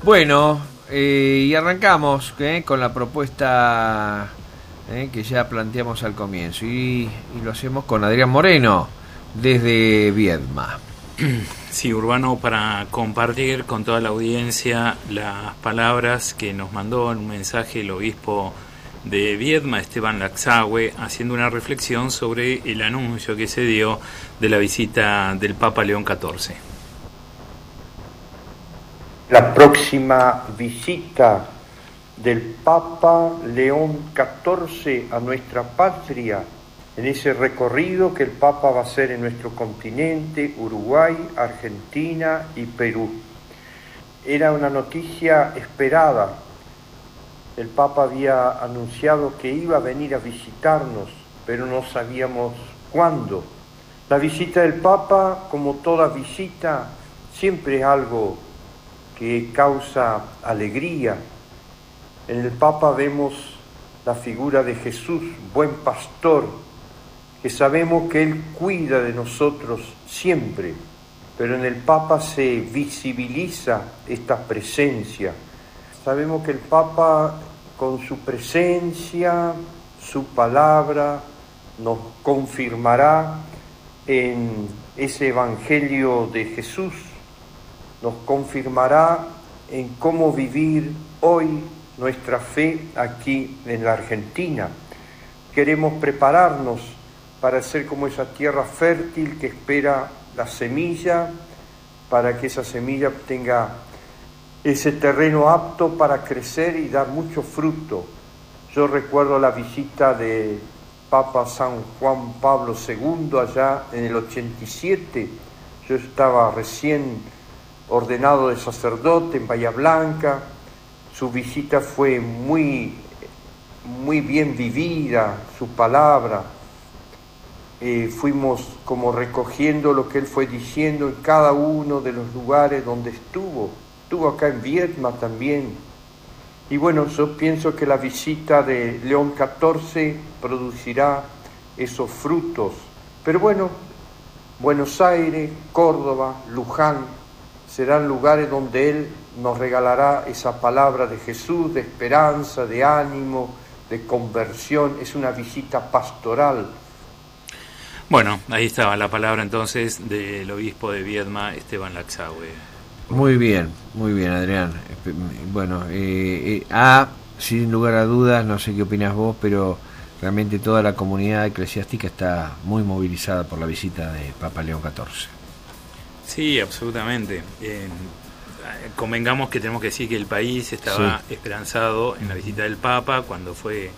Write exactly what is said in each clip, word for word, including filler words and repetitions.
Bueno, eh, y arrancamos eh, con la propuesta eh, que ya planteamos al comienzo y, y lo hacemos con Adrián Moreno desde Viedma. Sí, Urbano, para compartir con toda la audiencia las palabras que nos mandó en un mensaje el obispo de Viedma, Esteban Laxahue, haciendo una reflexión sobre el anuncio que se dio de la visita del Papa León catorce. La próxima visita del Papa León catorce a nuestra patria, en ese recorrido que el Papa va a hacer en nuestro continente, Uruguay, Argentina y Perú. Era una noticia esperada. El Papa había anunciado que iba a venir a visitarnos, pero no sabíamos cuándo. La visita del Papa, como toda visita, siempre es algo que causa alegría. En el Papa vemos la figura de Jesús, buen pastor, que sabemos que Él cuida de nosotros siempre, pero en el Papa se visibiliza esta presencia. Sabemos que el Papa, con su presencia, su palabra, nos confirmará en ese Evangelio de Jesús, nos confirmará en cómo vivir hoy nuestra fe aquí en la Argentina. Queremos prepararnos para ser como esa tierra fértil que espera la semilla, para que esa semilla tenga ese terreno apto para crecer y dar mucho fruto. Yo recuerdo la visita de Papa San Juan Pablo segundo allá en el ochenta y siete. Yo estaba recién ordenado de sacerdote en Bahía Blanca. Su visita fue muy, muy bien vivida, su palabra. Eh, fuimos como recogiendo lo que él fue diciendo en cada uno de los lugares donde estuvo. Estuvo acá en Viedma también. Y bueno, yo pienso que la visita de León catorce producirá esos frutos. Pero bueno, Buenos Aires, Córdoba, Luján, serán lugares donde Él nos regalará esa palabra de Jesús, de esperanza, de ánimo, de conversión. Es una visita pastoral. Bueno, ahí estaba la palabra entonces del obispo de Viedma, Esteban Laxahue. Muy bien, muy bien, Adrián. Bueno, eh, eh, ah, sin lugar a dudas, no sé qué opinas vos, pero realmente toda la comunidad eclesiástica está muy movilizada por la visita de Papa León catorce. Sí, absolutamente. Eh, convengamos que tenemos que decir que el país estaba sí. esperanzado en la visita del Papa cuando fue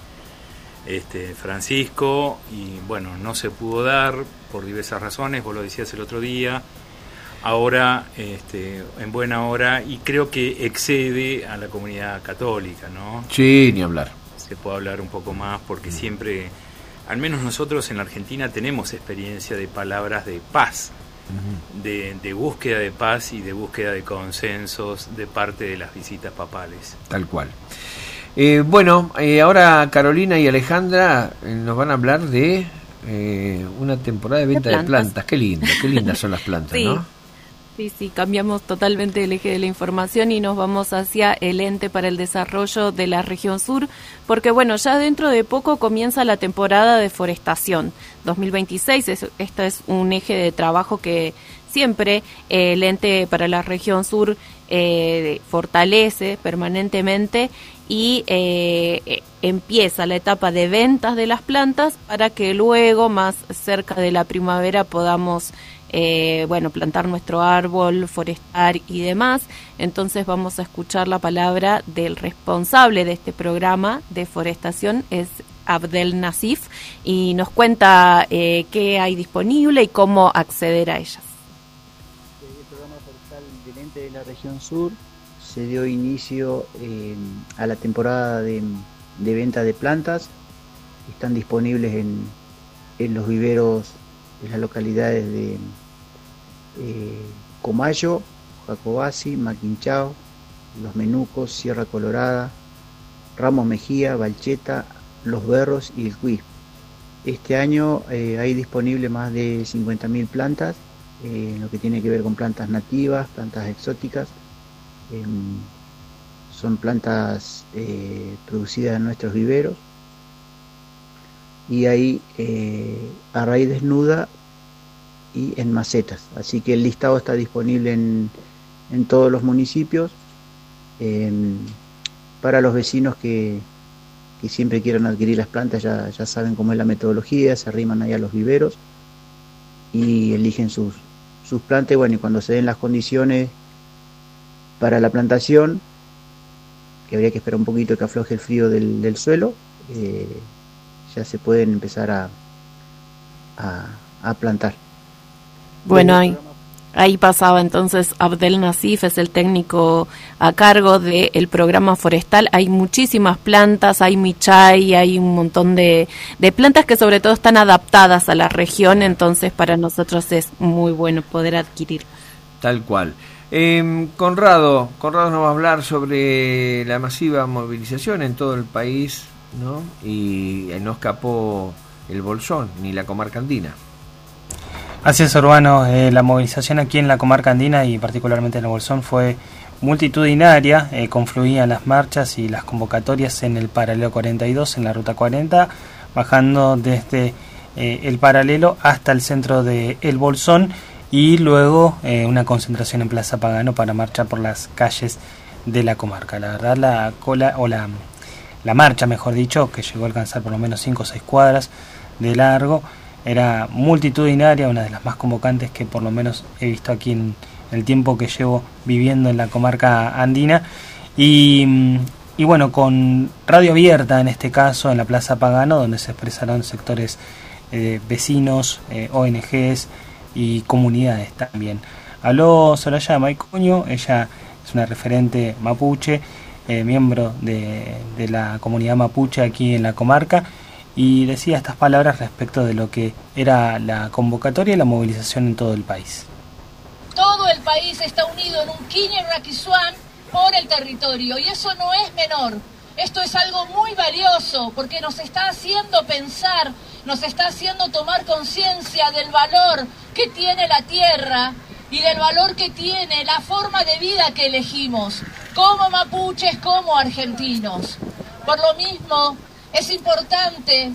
este Francisco, y bueno, no se pudo dar por diversas razones, vos lo decías el otro día. Ahora, este, en buena hora, y creo que excede a la comunidad católica, ¿no? Sí, ni hablar. Se puede hablar un poco más porque siempre, al menos nosotros en la Argentina tenemos experiencia de palabras de paz. De, de búsqueda de paz y de búsqueda de consensos de parte de las visitas papales. Tal cual. Eh, bueno, eh, ahora Carolina y Alejandra eh, nos van a hablar de eh, una temporada de venta de plantas. de plantas. Qué lindo, qué lindas son las plantas, sí. ¿No? Sí, sí, cambiamos totalmente el eje de la información y nos vamos hacia el Ente para el Desarrollo de la Región Sur, porque bueno, ya dentro de poco comienza la temporada de forestación. dos mil veintiséis, es, este es un eje de trabajo que siempre eh, el Ente para la Región Sur eh, fortalece permanentemente y eh, empieza la etapa de ventas de las plantas para que luego, más cerca de la primavera, podamos Eh, bueno, plantar nuestro árbol, forestar y demás. Entonces vamos a escuchar la palabra del responsable de este programa de forestación, es Abdel Nasif, y nos cuenta eh, qué hay disponible y cómo acceder a ellas. El programa forestal del Ente de la Región Sur se dio inicio eh, a la temporada de, de venta de plantas. Están disponibles en, en los viveros de las localidades de eh, Comayo, Jacobasi, Maquinchao, Los Menucos, Sierra Colorada, Ramos Mejía, Balcheta, Los Berros y el Cuí. Este año eh, hay disponible más de cincuenta mil plantas, eh, lo que tiene que ver con plantas nativas, plantas exóticas. Eh, son plantas eh, producidas en nuestros viveros, y ahí eh, a raíz desnuda y en macetas. Así que el listado está disponible en, en todos los municipios. Eh, para los vecinos que, que siempre quieran adquirir las plantas, ya, ya saben cómo es la metodología, se arriman ahí a los viveros y eligen sus, sus plantas, y bueno, y cuando se den las condiciones para la plantación, que habría que esperar un poquito que afloje el frío del, del suelo, eh, ya se pueden empezar a, a, a plantar. Bueno, ahí, ahí pasaba entonces Abdel Nasif, es el técnico a cargo del programa forestal. Hay muchísimas plantas, hay michay, hay un montón de, de plantas que sobre todo están adaptadas a la región, entonces para nosotros es muy bueno poder adquirir. Tal cual. Eh, Conrado, Conrado nos va a hablar sobre la masiva movilización en todo el país, ¿no? Y no escapó el Bolsón ni la comarca andina. Así es, Urbano. Eh, la movilización aquí en la comarca andina y particularmente en el Bolsón fue multitudinaria. Eh, confluían las marchas y las convocatorias en el paralelo cuarenta y dos, en la ruta cuarenta, bajando desde eh, el paralelo hasta el centro de El Bolsón, y luego eh, una concentración en Plaza Pagano para marchar por las calles de la comarca. La verdad, la cola o la, la marcha, mejor dicho, que llegó a alcanzar por lo menos cinco o seis cuadras de largo, era multitudinaria, una de las más convocantes que por lo menos he visto aquí en el tiempo que llevo viviendo en la comarca andina. Y, y bueno, con radio abierta en este caso en la Plaza Pagano, donde se expresaron sectores eh, vecinos, eh, O N Ges y comunidades también. Habló Soraya Maicoño, ella es una referente mapuche, eh, miembro de, de la comunidad mapuche aquí en la comarca, y decía estas palabras respecto de lo que era la convocatoria y la movilización en todo el país. Todo el país está unido en un Quiñe Raquisuán por el territorio, y eso no es menor. Esto es algo muy valioso porque nos está haciendo pensar, nos está haciendo tomar conciencia del valor que tiene la tierra y del valor que tiene la forma de vida que elegimos, como mapuches, como argentinos. Por lo mismo, es importante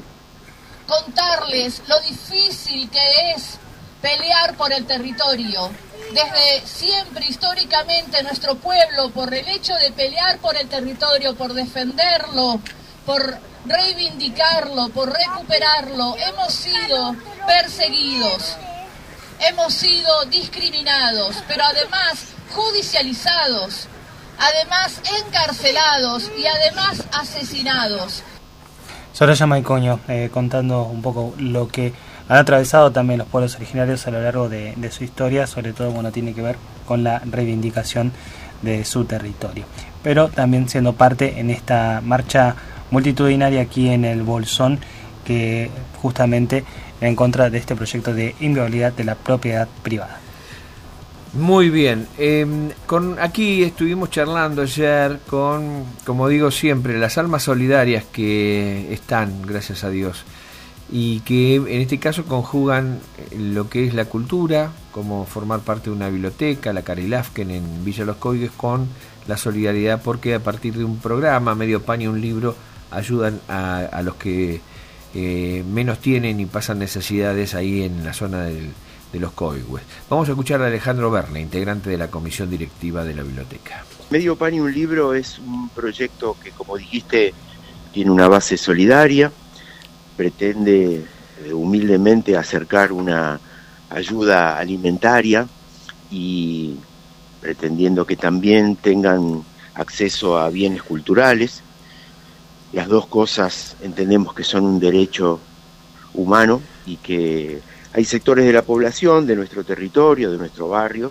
contarles lo difícil que es pelear por el territorio. Desde siempre, históricamente, nuestro pueblo, por el hecho de pelear por el territorio, por defenderlo, por reivindicarlo, por recuperarlo, hemos sido perseguidos, hemos sido discriminados, pero además judicializados, además encarcelados y además asesinados. Soraya Maicoño, eh, contando un poco lo que han atravesado también los pueblos originarios a lo largo de, de su historia, sobre todo bueno, tiene que ver con la reivindicación de su territorio, pero también siendo parte en esta marcha multitudinaria aquí en el Bolsón, que justamente en contra de este proyecto de inviolabilidad de la propiedad privada. Muy bien, eh, con aquí estuvimos charlando ayer con, como digo siempre, las almas solidarias que están, gracias a Dios, y que en este caso conjugan lo que es la cultura, como formar parte de una biblioteca, la Carilafken en Villa Los Coigues, con la solidaridad, porque a partir de un programa, medio pan y un libro, ayudan a, a los que eh, menos tienen y pasan necesidades ahí en la zona del, de Los Coigues. Vamos a escuchar a Alejandro Verne, integrante de la comisión directiva de la biblioteca. Medio pan y un libro es un proyecto que, como dijiste, tiene una base solidaria, pretende eh, humildemente acercar una ayuda alimentaria y pretendiendo que también tengan acceso a bienes culturales. Las dos cosas entendemos que son un derecho humano y que hay sectores de la población, de nuestro territorio, de nuestro barrio,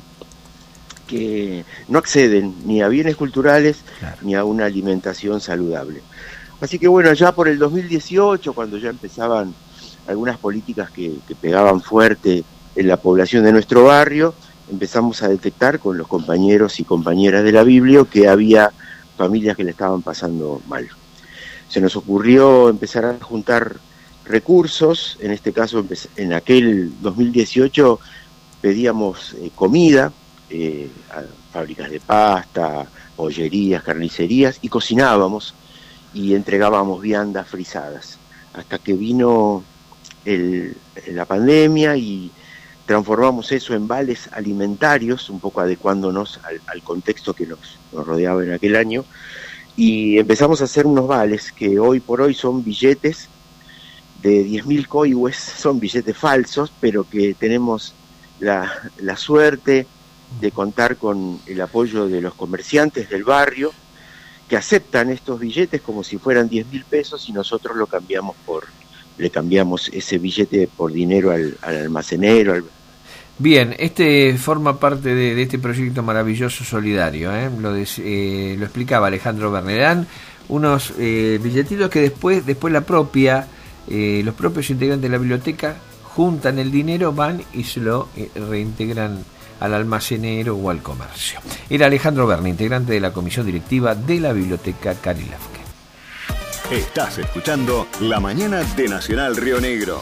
que no acceden ni a bienes culturales, claro, ni a una alimentación saludable. Así que bueno, ya por el dos mil dieciocho, cuando ya empezaban algunas políticas que, que pegaban fuerte en la población de nuestro barrio, empezamos a detectar con los compañeros y compañeras de la Biblia que había familias que le estaban pasando mal. Se nos ocurrió empezar a juntar recursos, en este caso en aquel dos mil dieciocho pedíamos eh, comida, eh, fábricas de pasta, pollerías, carnicerías, y cocinábamos y entregábamos viandas frisadas, hasta que vino el, la pandemia y transformamos eso en vales alimentarios, un poco adecuándonos al, al contexto que nos, nos rodeaba en aquel año, y empezamos a hacer unos vales que hoy por hoy son billetes de diez mil coihues, son billetes falsos, pero que tenemos la, la suerte de contar con el apoyo de los comerciantes del barrio, que aceptan estos billetes como si fueran diez mil pesos, y nosotros lo cambiamos por, le cambiamos ese billete por dinero al, al almacenero. Al... Bien, este forma parte de, de este proyecto maravilloso solidario, ¿eh? Lo, de, eh, lo explicaba Alejandro Bernedán, unos eh, billetitos que después, después la propia, eh, los propios integrantes de la biblioteca juntan el dinero, van y se lo eh, reintegran al almacenero o al comercio. Era Alejandro Berni, integrante de la comisión directiva de la biblioteca Carilafque. Estás escuchando La Mañana de Nacional Río Negro.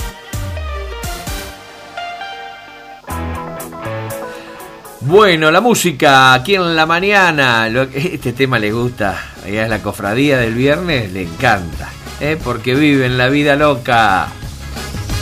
Bueno, la música aquí en la mañana, lo, este tema le gusta, allá es la cofradía del viernes, le encanta, ¿eh? Porque viven la vida loca.